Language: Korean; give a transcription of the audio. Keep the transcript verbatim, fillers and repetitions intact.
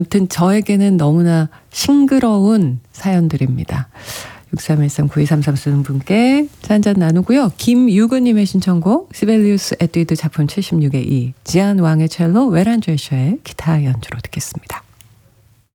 아무튼 저에게는 너무나 싱그러운 사연들입니다. 육삼일삼 구이삼삼 쓰는 분께 한잔 나누고요. 김유근님의 신청곡 시벨리우스 에뛰드 작품 칠십육의 이 지안 왕의 첼로 웨란 제셔의 기타 연주로 듣겠습니다.